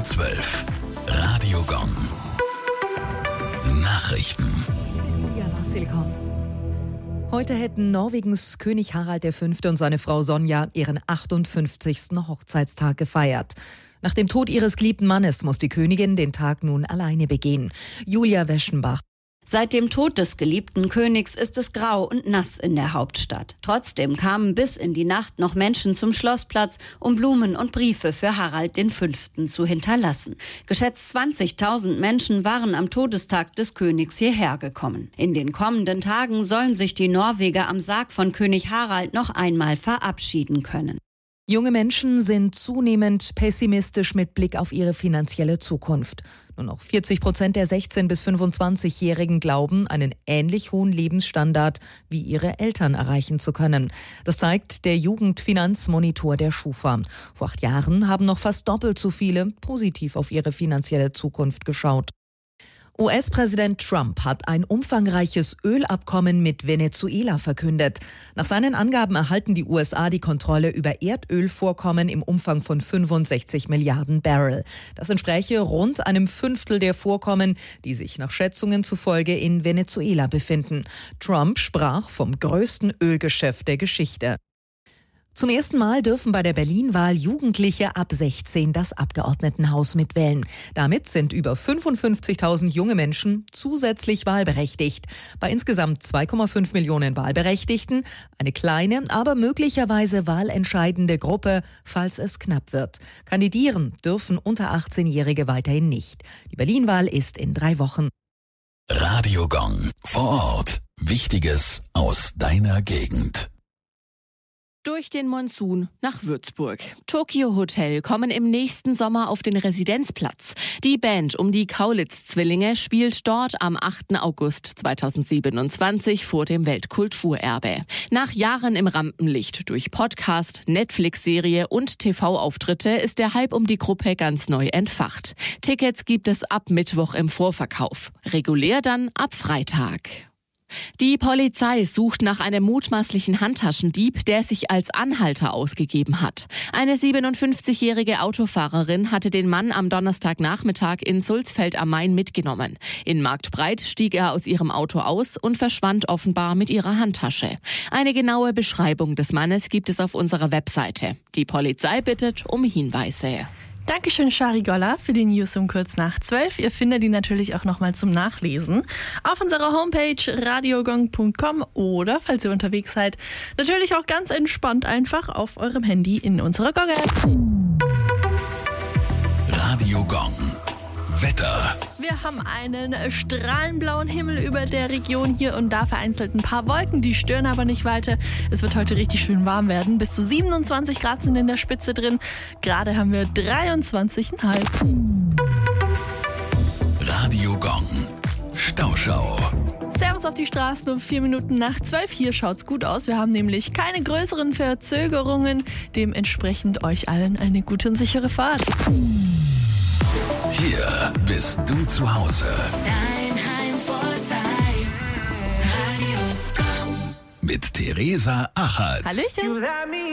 12:00 Radio Gong. Nachrichten. Ja, Vassilkov. Heute hätten Norwegens König Harald V. und seine Frau Sonja ihren 58. Hochzeitstag gefeiert. Nach dem Tod ihres geliebten Mannes muss die Königin den Tag nun alleine begehen. Julia Weschenbach. Seit dem Tod des geliebten Königs ist es grau und nass in der Hauptstadt. Trotzdem kamen bis in die Nacht noch Menschen zum Schlossplatz, um Blumen und Briefe für Harald V. zu hinterlassen. Geschätzt 20.000 Menschen waren am Todestag des Königs hierher gekommen. In den kommenden Tagen sollen sich die Norweger am Sarg von König Harald noch einmal verabschieden können. Junge Menschen sind zunehmend pessimistisch mit Blick auf ihre finanzielle Zukunft. Nur noch 40% der 16- bis 25-Jährigen glauben, einen ähnlich hohen Lebensstandard wie ihre Eltern erreichen zu können. Das zeigt der Jugendfinanzmonitor der Schufa. Vor 8 Jahren haben noch fast doppelt so viele positiv auf ihre finanzielle Zukunft geschaut. US-Präsident Trump hat ein umfangreiches Ölabkommen mit Venezuela verkündet. Nach seinen Angaben erhalten die USA die Kontrolle über Erdölvorkommen im Umfang von 65 Milliarden Barrel. Das entspräche rund einem Fünftel der Vorkommen, die sich nach Schätzungen zufolge in Venezuela befinden. Trump sprach vom größten Ölgeschäft der Geschichte. Zum ersten Mal dürfen bei der Berlin-Wahl Jugendliche ab 16 das Abgeordnetenhaus mitwählen. Damit sind über 55.000 junge Menschen zusätzlich wahlberechtigt. Bei insgesamt 2,5 Millionen Wahlberechtigten eine kleine, aber möglicherweise wahlentscheidende Gruppe, falls es knapp wird. Kandidieren dürfen unter 18-Jährige weiterhin nicht. Die Berlin-Wahl ist in 3 Wochen. Radio Gong. Vor Ort. Wichtiges aus deiner Gegend. Durch den Monsun nach Würzburg. Tokio Hotel kommen im nächsten Sommer auf den Residenzplatz. Die Band um die Kaulitz-Zwillinge spielt dort am 8. August 2027 vor dem Weltkulturerbe. Nach Jahren im Rampenlicht durch Podcast, Netflix-Serie und TV-Auftritte ist der Hype um die Gruppe ganz neu entfacht. Tickets gibt es ab Mittwoch im Vorverkauf. Regulär dann ab Freitag. Die Polizei sucht nach einem mutmaßlichen Handtaschendieb, der sich als Anhalter ausgegeben hat. Eine 57-jährige Autofahrerin hatte den Mann am Donnerstagnachmittag in Sulzfeld am Main mitgenommen. In Marktbreit stieg er aus ihrem Auto aus und verschwand offenbar mit ihrer Handtasche. Eine genaue Beschreibung des Mannes gibt es auf unserer Webseite. Die Polizei bittet um Hinweise. Dankeschön, Shari Golla, für die News um kurz nach 12. Ihr findet die natürlich auch nochmal zum Nachlesen auf unserer Homepage radiogong.com oder, falls ihr unterwegs seid, natürlich auch ganz entspannt einfach auf eurem Handy in unserer Gong-App. Radio Gong. Wetter. Wir haben einen strahlenblauen Himmel über der Region hier und da vereinzelt ein paar Wolken, die stören aber nicht weiter. Es wird heute richtig schön warm werden. Bis zu 27 Grad sind in der Spitze drin. Gerade haben wir 23,5. Radio Gong. Stauschau. Servus auf die Straßen um 4 Minuten nach 12. Hier schaut's gut aus. Wir haben nämlich keine größeren Verzögerungen. Dementsprechend euch allen eine gute und sichere Fahrt. Hier bist du zu Hause. Dein Heimvorteil. Radio Gong. Mit Theresa Achatz. Hallöchen.